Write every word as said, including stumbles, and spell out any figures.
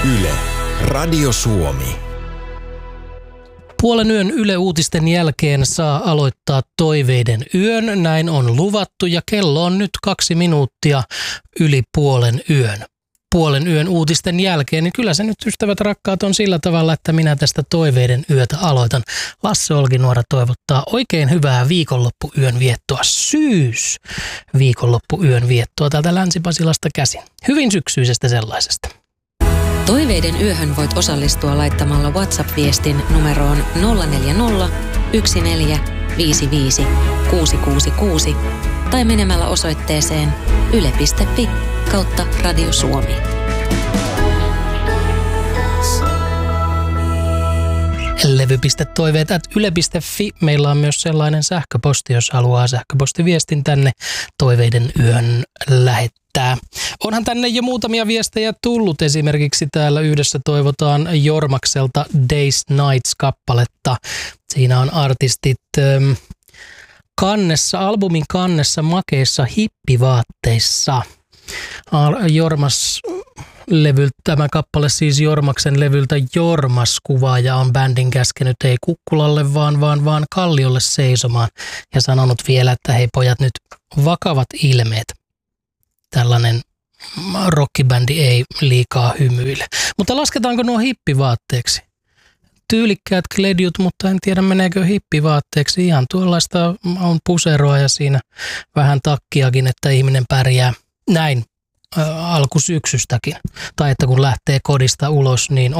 Yle, Radio Suomi. Puolen yön Yle Uutisten jälkeen saa aloittaa toiveiden yön. Näin on luvattu ja kello on nyt kaksi minuuttia yli puolen yön. Puolen yön uutisten jälkeen, niin kyllä se nyt, ystävät rakkaat, on sillä tavalla, että minä tästä toiveiden yötä aloitan. Lasse Olkinuora toivottaa oikein hyvää viikonloppuyön viettoa, syys viikonloppuyön viettoa täältä Länsi-Pasilasta käsin. Hyvin syksyisestä sellaisesta. Toiveiden yöhön voit osallistua laittamalla WhatsApp-viestin numeroon nolla neljä nolla, yksi neljä, viisi viisi, kuusi kuusi kuusi tai menemällä osoitteeseen yle piste fi kautta Radio Suomi. Levy.toiveet at yle piste fi. Meillä on myös sellainen sähköposti, jos haluaa sähköpostiviestin tänne toiveiden yön lähettää. Onhan tänne jo muutamia viestejä tullut. Esimerkiksi täällä yhdessä toivotaan Jormakselta Days Nights-kappaletta. Siinä on artistit ähm, kannessa, albumin kannessa makeissa hippivaatteissa. Jormas levyltä, tämä kappale siis Jormaksen levyltä Jormas kuvaaja on bändin käskenyt ei kukkulalle vaan, vaan, vaan kalliolle seisomaan ja sanonut vielä, että hei pojat nyt vakavat ilmeet. Tällainen rockibändi ei liikaa hymyile. Mutta lasketaanko nuo hippivaatteeksi? Tyylikkäät kledjut, mutta en tiedä meneekö hippivaatteeksi. Ihan tuollaista on puseroa ja siinä vähän takkiakin, että ihminen pärjää näin ä, alkusyksystäkin. Tai että kun lähtee kodista ulos, niin